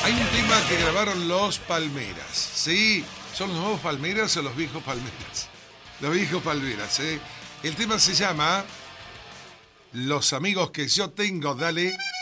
Hay un tema que grabaron los Palmeras. Sí, ¿son los nuevos Palmeras o los viejos Palmeras? Los viejos Palmeras, ¿eh? El tema se llama Los amigos que yo tengo, dale.